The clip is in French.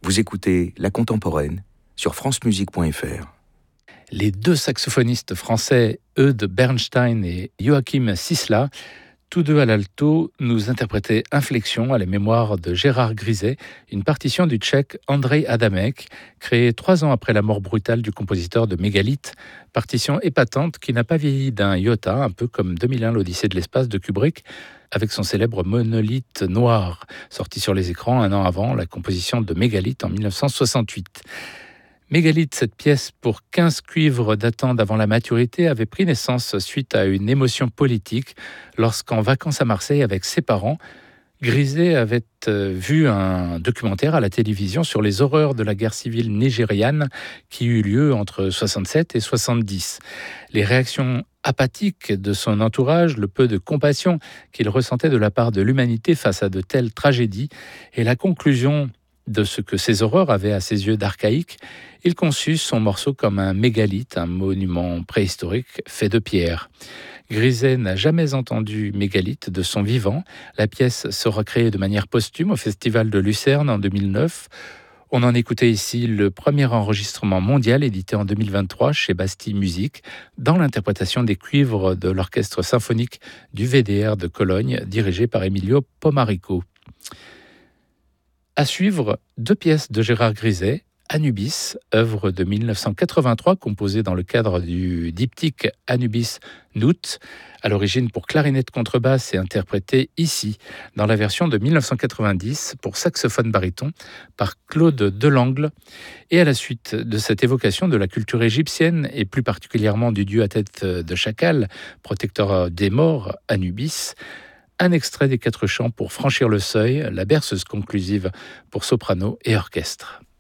Vous écoutez La Contemporaine sur francemusique.fr. Les deux saxophonistes français Eudes Bernstein et Joachim Sisla, tous deux à l'alto, nous interprétaient Inflexion à la mémoire de Gérard Grizet, une partition du tchèque Andrej Adamek, créée 3 ans après la mort brutale du compositeur de Mégalithe, partition épatante qui n'a pas vieilli d'un iota, un peu comme 2001 l'Odyssée de l'espace de Kubrick, avec son célèbre monolithe noir, sorti sur les écrans 1 an avant la composition de Mégalithe en 1968. Mégalithe, cette pièce pour 15 cuivres datant d'avant la maturité, avait pris naissance suite à une émotion politique lorsqu'en vacances à Marseille avec ses parents, Grizet avait vu un documentaire à la télévision sur les horreurs de la guerre civile nigériane qui eut lieu entre 67 et 70. Les réactions apathiques de son entourage, le peu de compassion qu'il ressentait de la part de l'humanité face à de telles tragédies et la conclusion de ce que ces horreurs avaient à ses yeux d'archaïque, il conçut son morceau comme un mégalithe, un monument préhistorique fait de pierre. Grizet n'a jamais entendu mégalithe de son vivant. La pièce sera créée de manière posthume au Festival de Lucerne en 2009. On en écoutait ici le premier enregistrement mondial édité en 2023 chez Bastille Musique, dans l'interprétation des cuivres de l'Orchestre symphonique du VDR de Cologne, dirigé par Emilio Pomarico. À suivre, 2 pièces de Gérard Grizet, Anubis, œuvre de 1983 composée dans le cadre du diptyque Anubis Noot, à l'origine pour clarinette contrebasse et interprétée ici, dans la version de 1990 pour saxophone baryton par Claude Delangle, et à la suite de cette évocation de la culture égyptienne et plus particulièrement du dieu à tête de chacal, protecteur des morts, Anubis, un extrait des 4 chants pour franchir le seuil, la berceuse conclusive pour soprano et orchestre.